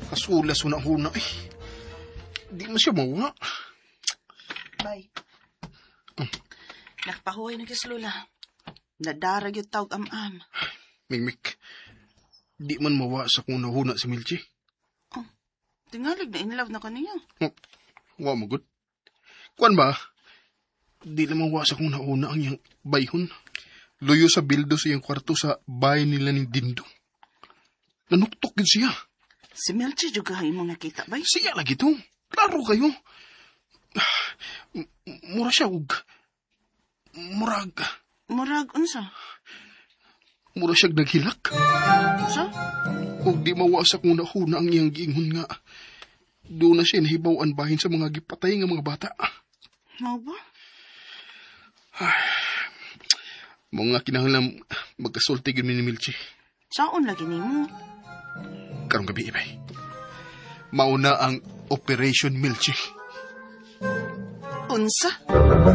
Kasulas una-una eh. Di man siya mawa. Bay. Nakpahuay na kislula. Nadarag yung tawag am-am. Mimik, di man mawa sa kung nahuna si Milchi. Tingalig na inlove na kaniya. Wa magod. Kuan ba? Di naman wa sa kung nauna ang iyang bayhon. Luyo sa bildo sa iyang kwarto sa bahay nila ni Dindo. Nanuktok yun siya. Si Melchi juga yung mga kita, bay? Siya lagi to. Klaro kayo. Mura siya og... Murag... Murag, unsa? Mura siya naghilak. Unsa? Og di mawasa kung nahuna ang iyang giingon nga. Doon na siya nahibawan bahin sa mga gipatay nga mga bata. Mau ba? Mga kinahanglan magkasulti gini ni Milchi. Saon lagi ni mo? Karong gabi, ibay. Mauna ang Operation Milchi. Unsa?